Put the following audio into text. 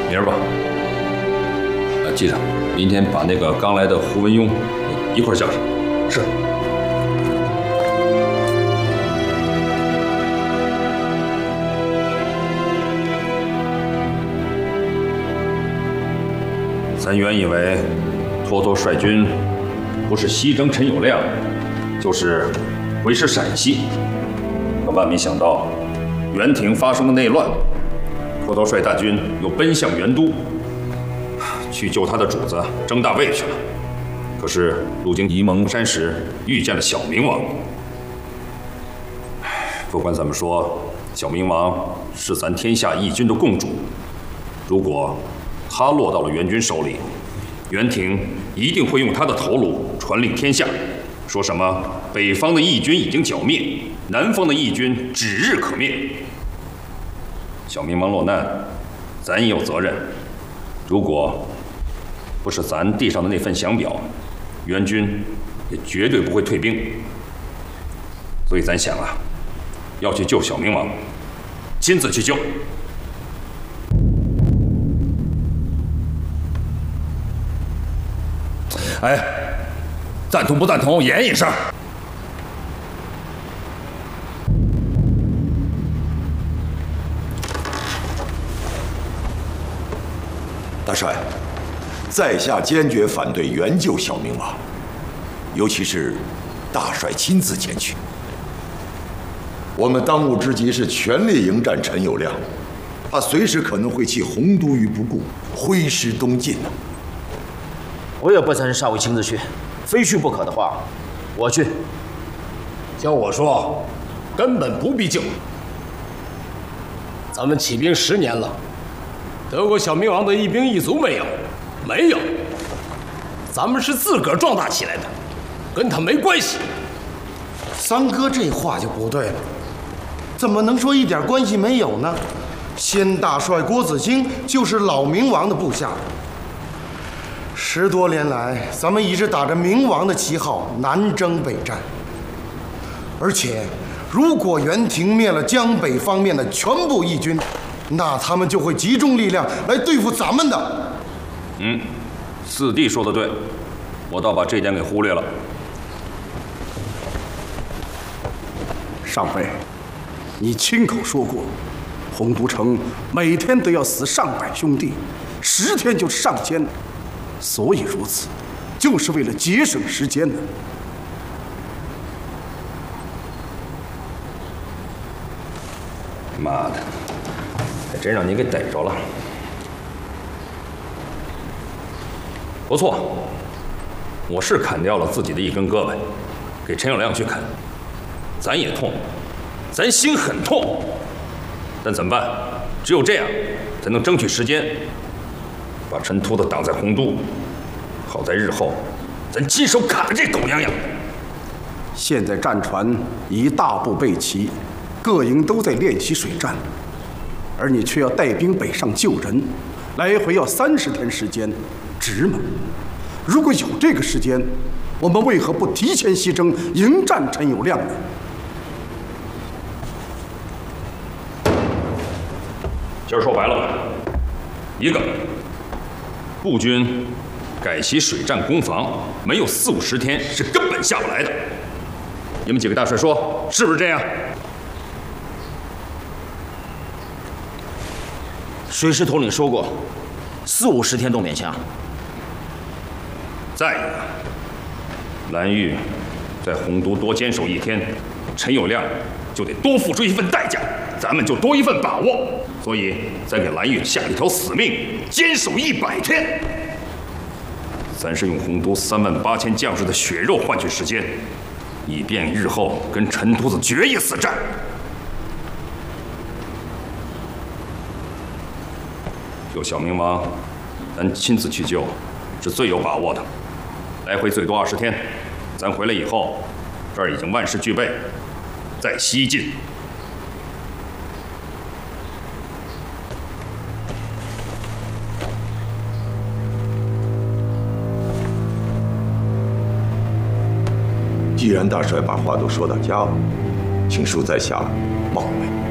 明儿吧。记着，明天把那个刚来的胡文庸一块儿叫上。 是。 咱原以为脱脱率军不是西征陈友谅，就是回师陕西，可万没想到元廷发生了内乱，脱脱率大军又奔向元都，去救他的主子张大卫去了。可是路经沂蒙山时，遇见了小明王。不管怎么说，小明王是咱天下义军的共主，如果他落到了元军手里，元廷一定会用他的头颅传令天下，说什么北方的义军已经剿灭，南方的义军指日可灭。小明王落难，咱也有责任。如果不是咱地上的那份降表，元军也绝对不会退兵。所以咱想啊，要去救小明王，亲自去救。哎，赞同不赞同？言一声。 大帅，在下坚决反对援救小明王，尤其是大帅亲自前去。我们当务之急是全力迎战陈友谅，他随时可能会弃洪都于不顾，挥师东进呢。 我也不赞成上尉亲自去，非去不可的话，我去。 叫我说，根本不必救。咱们起兵10年了，得过小明王的一兵一卒没有？没有。咱们是自个儿壮大起来的，跟他没关系。 三哥这话就不对了，怎么能说一点关系没有呢？先大帅郭子兴就是老明王的部下，10多年来，咱们一直打着明王的旗号南征北战。而且，如果元廷灭了江北方面的全部义军，那他们就会集中力量来对付咱们的。 四弟说的对，我倒把这点给忽略了。 上尉，你亲口说过，洪都城每天都要死上百兄弟，10天就上千，所以如此，就是为了节省时间呢。 妈的，还真让你给逮着了。不错，我是砍掉了自己的一根胳膊，给陈友谅去啃，咱也痛，咱心很痛，但怎么办？只有这样，才能争取时间，把陈秃子挡在洪都，好在日后咱亲手砍了这狗娘养。 现在战船已大部备齐，各营都在练习水战，而你却要带兵北上救人，来回要30天时间，值吗？如果有这个时间，我们为何不提前西征，迎战陈友谅呢？ 今儿说白了吧，一个步军改习水战攻防，没有40、50天是根本下不来的。你们几个大帅说是不是这样？ 水师统领说过，40、50天都勉强。 再一个，蓝玉在洪都多坚守1天，陈友谅就得多付出一份代价，咱们就多一份把握。所以，再给蓝玉下一条死命，坚守100天。咱是用洪都38000将士的血肉换取时间，以便日后跟陈秃子决一死战。救小明王，咱亲自去救，是最有把握的。来回最多20天，咱回来以后，这儿已经万事俱备，再西进。 既然大帅把话都说到家了，请恕在下冒昧。